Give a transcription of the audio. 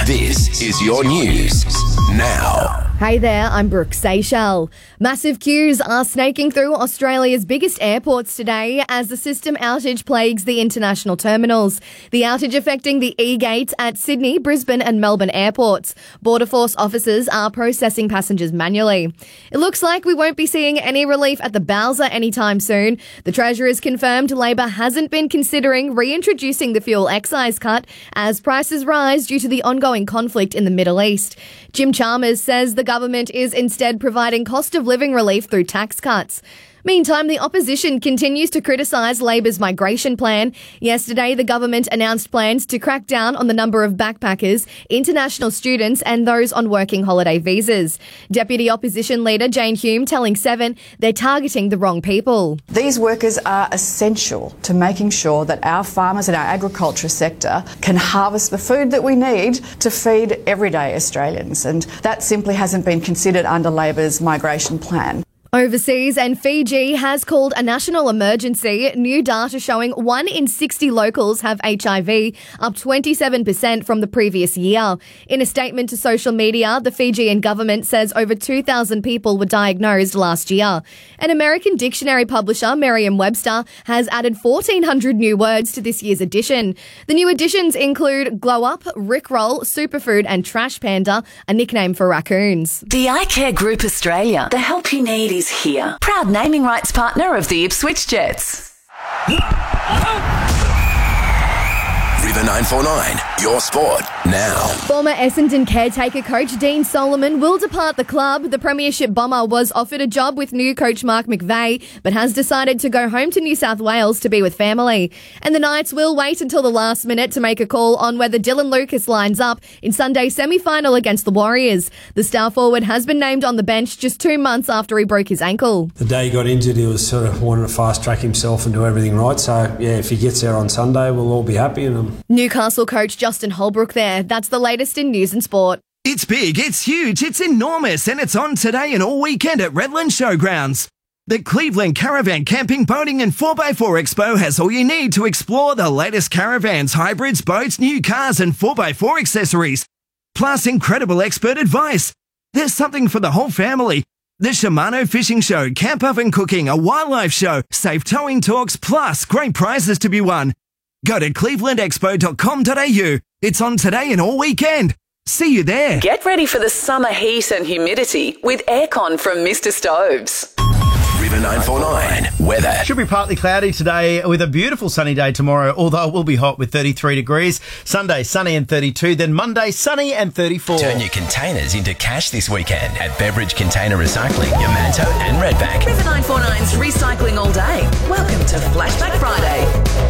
This is your news now. Hey there, I'm Brooke Seychelles. Massive queues are snaking through Australia's biggest airports today as the system outage plagues the international terminals. The outage affecting the E-gates at Sydney, Brisbane and Melbourne airports. Border Force officers are processing passengers manually. It looks like we won't be seeing any relief at the Bowser anytime soon. The Treasurer's confirmed Labor hasn't been considering reintroducing the fuel excise cut as prices rise due to the ongoing conflict in the Middle East. Jim Chalmers says the government is instead providing cost of living relief through tax cuts. Meantime, the opposition continues to criticise Labor's migration plan. Yesterday, the government announced plans to crack down on the number of backpackers, international students and those on working holiday visas. Deputy Opposition Leader Jane Hume telling Seven they're targeting the wrong people. These workers are essential to making sure that our farmers and our agriculture sector can harvest the food that we need to feed everyday Australians, and that simply hasn't been considered under Labor's migration plan. Overseas, and Fiji has called a national emergency. New data showing 1 in 60 locals have HIV, up 27% from the previous year. In a statement to social media, the Fijian government says over 2,000 people were diagnosed last year. An American dictionary publisher, Merriam-Webster, has added 1,400 new words to this year's edition. The new additions include glow up, rickroll, superfood and trash panda, a nickname for raccoons. The iCare Group Australia. The help you need is here. Proud naming rights partner of the Ipswich Jets. River 949, your sport now. Former Essendon caretaker coach Dean Solomon will depart the club. The Premiership bomber was offered a job with new coach Mark McVeigh, but has decided to go home to New South Wales to be with family. And the Knights will wait until the last minute to make a call on whether Dylan Lucas lines up in Sunday's semi-final against the Warriors. The star forward has been named on the bench just 2 months after he broke his ankle. The day he got injured, he was sort of wanting to fast-track himself and do everything right. So, yeah, if he gets there on Sunday, we'll all be happy. And Newcastle coach Justin Holbrook there. That's the latest in news and sport. It's big, it's huge, it's enormous, and it's on today and all weekend at Redland Showgrounds. The Cleveland Caravan Camping, Boating and 4x4 Expo has all you need to explore the latest caravans, hybrids, boats, new cars and 4x4 accessories. Plus incredible expert advice. There's something for the whole family. The Shimano Fishing Show, camp oven cooking, a wildlife show, safe towing talks, plus great prizes to be won. Go to clevelandexpo.com.au. It's on today and all weekend. See you there. Get ready for the summer heat and humidity with aircon from Mr. Stoves. River 949, weather. Should be partly cloudy today with a beautiful sunny day tomorrow, although it will be hot with 33 degrees. Sunday, sunny and 32. Then Monday, sunny and 34. Turn your containers into cash this weekend at Beveridge Container Recycling, Yamanto and Redback. River 949's recycling all day. Welcome to Flashback